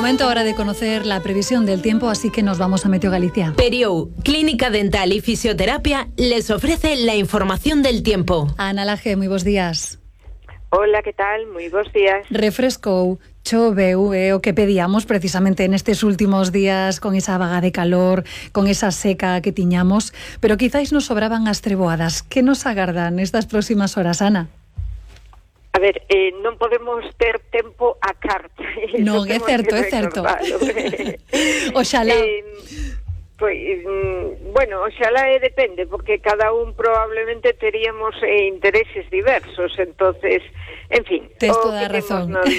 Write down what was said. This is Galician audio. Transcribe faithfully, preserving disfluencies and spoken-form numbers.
Momento ahora de conocer la previsión del tiempo, así que nos vamos a Meteo Galicia. Periou, Clínica Dental y Fisioterapia, les ofrece la información del tiempo. Ana Laje, moi bons días. Hola, que tal? Moi bons días. Refrescou, choveu, é o que pedíamos precisamente nestes últimos días, con esa vaga de calor, con esa seca que tiñamos, pero quizáis nos sobraban as treboadas. Que nos agardan estas próximas horas, Ana? A ver, eh, non podemos ter tempo a carta. Non, é certo, é certo. Oxalá. Eh, pois, mm, bueno, oxalá e depende, porque cada un probablemente teríamos eh, intereses diversos, entonces, en fin. Tes toda a razón.